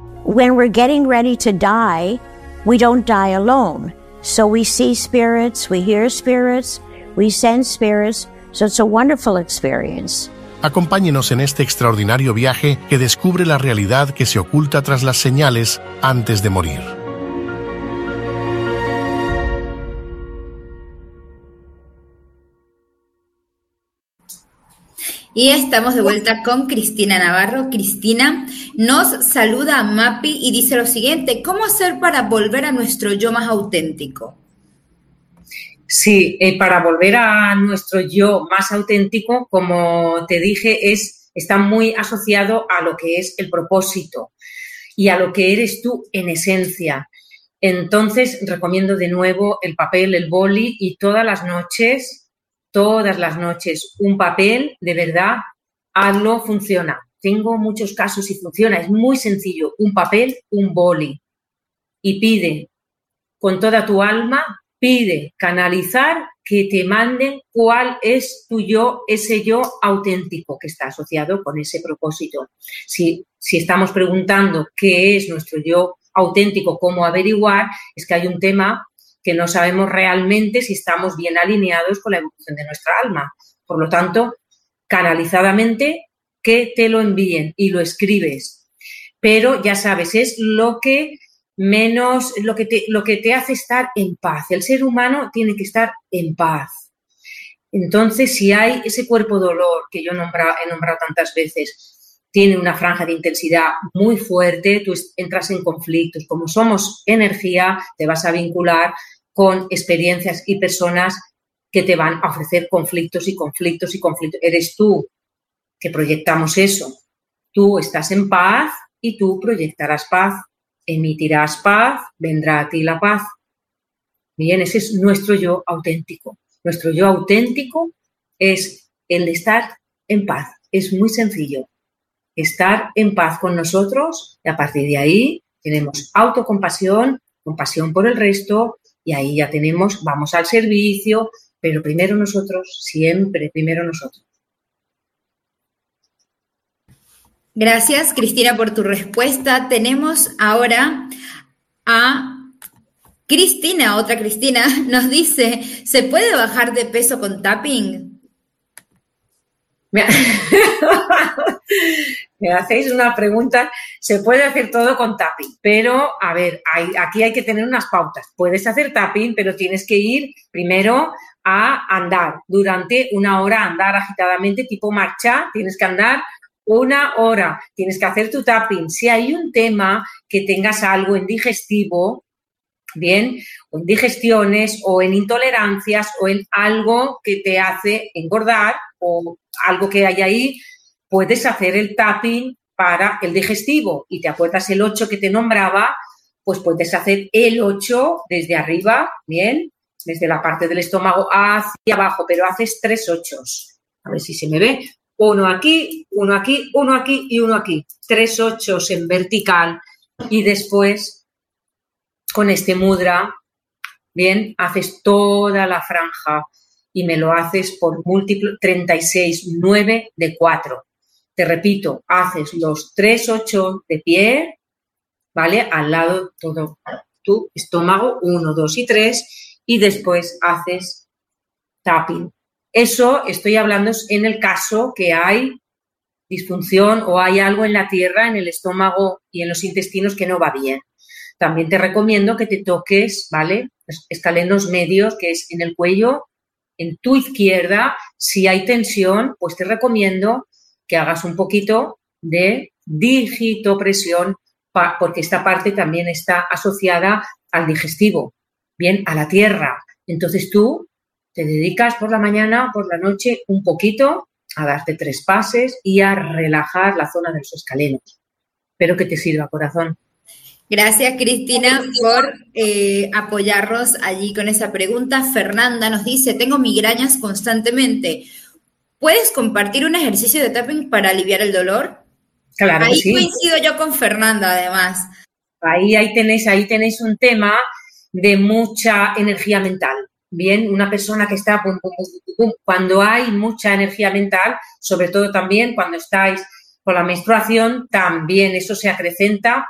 When we're getting ready to die, we don't die alone. So we see spirits, we hear spirits, we sense spirits. So it's a wonderful experience. Acompáñenos en este extraordinario viaje que descubre la realidad que se oculta tras las señales antes de morir. Y estamos de vuelta con Cristina Navarro. Cristina nos saluda a Mapi y dice lo siguiente: ¿cómo hacer para volver a nuestro yo más auténtico? Sí, para volver a nuestro yo más auténtico, como te dije, está muy asociado a lo que es el propósito y a lo que eres tú en esencia. Entonces, recomiendo de nuevo el papel, el boli y todas las noches, un papel, de verdad, hazlo, funciona. Tengo muchos casos y funciona, es muy sencillo, un papel, un boli. Y pide con toda tu alma, pide canalizar que te manden cuál es tu yo, ese yo auténtico que está asociado con ese propósito. Si estamos preguntando qué es nuestro yo auténtico, cómo averiguar, es que hay un tema que no sabemos realmente si estamos bien alineados con la evolución de nuestra alma. Por lo tanto, canalizadamente, que te lo envíen y lo escribes. Pero ya sabes, es lo que te hace estar en paz. El ser humano tiene que estar en paz. Entonces, si hay ese cuerpo dolor que yo he nombrado tantas veces, tiene una franja de intensidad muy fuerte, tú entras en conflictos. Como somos energía, te vas a vincular con experiencias y personas que te van a ofrecer conflictos y conflictos y conflictos. Eres tú que proyectamos eso. Tú estás en paz y tú proyectarás paz, emitirás paz, vendrá a ti la paz. Bien, ese es nuestro yo auténtico. Nuestro yo auténtico es el de estar en paz. Es muy sencillo. Estar en paz con nosotros y a partir de ahí tenemos autocompasión, compasión por el resto y ahí ya vamos al servicio, pero primero nosotros, siempre primero nosotros. Gracias, Cristina, por tu respuesta. Tenemos ahora a Cristina, otra Cristina, nos dice, ¿se puede bajar de peso con tapping? Me hacéis una pregunta, se puede hacer todo con tapping, pero a ver, aquí hay que tener unas pautas. Puedes hacer tapping, pero tienes que ir primero a andar durante una hora, andar agitadamente, tipo marcha, tienes que andar una hora, tienes que hacer tu tapping. Si hay un tema que tengas algo en digestivo, bien, o en digestiones, o en intolerancias, o en algo que te hace engordar, o algo que hay ahí, puedes hacer el tapping para el digestivo. Y te acuerdas el 8 que te nombraba, pues puedes hacer el 8 desde arriba, bien, desde la parte del estómago hacia abajo, pero haces 3 8s. A ver si se me ve. Uno aquí, uno aquí, uno aquí y uno aquí. 3 8s en vertical y después con este mudra, bien, haces toda la franja y me lo haces por múltiplo 36, 9 de 4. Te repito, haces los 3 8 de pie, ¿vale? Al lado todo tu estómago, 1, 2 y 3 y después haces tapping. Eso estoy hablando en el caso que hay disfunción o hay algo en la tierra, en el estómago y en los intestinos que no va bien. También te recomiendo que te toques, ¿vale? Los escalenos medios, que es en el cuello, en tu izquierda. Si hay tensión, pues te recomiendo que hagas un poquito de digitopresión, porque esta parte también está asociada al digestivo, bien, a la tierra. Entonces tú te dedicas por la mañana, por la noche, un poquito a darte 3 pases y a relajar la zona de los escalenos. Espero que te sirva, corazón. Gracias, Cristina, por apoyarnos allí con esa pregunta. Fernanda nos dice, tengo migrañas constantemente. ¿Puedes compartir un ejercicio de tapping para aliviar el dolor? Claro que sí. Ahí coincido yo con Fernanda, además. Ahí tenéis un tema de mucha energía mental. Bien, una persona que está pum, pum, pum, pum, cuando hay mucha energía mental, sobre todo también cuando estáis con la menstruación, también eso se acrecenta